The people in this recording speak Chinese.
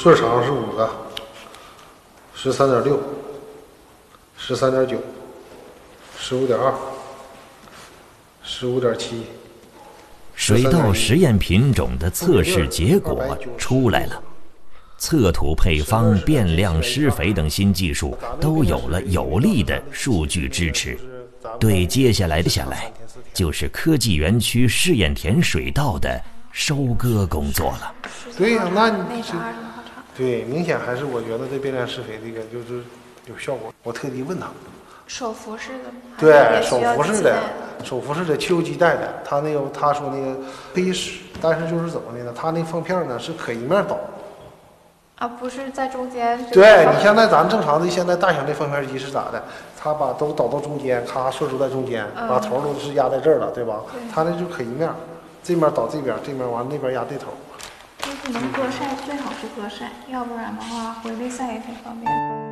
顺长是5个，13.6、13.9、15.2、15.7。 水稻实验品种的测试结果出来了，测土配方、变量、施肥等新技术都有了有力的数据支持。对接下来就是科技园区试验田水稻的收割工作了。 对呀，那你对明显还是我觉得这变量施肥这个就是有效果。我特地问他， 手扶式的， 对，手扶式的秋季带的，他说那个可以使，但是就是怎么的呢？他那放片呢是可一面倒。 啊，不是在中间。 对，你现在咱正常的现在大型的放片机是咋的？它把都导到中间，咔顺出在中间，把头都是压在这儿了，对吧？它那就可一面，这面倒这边，这面完那边压这头。 就是能割晒，最好是割晒，要不然的话回力晒也挺方便。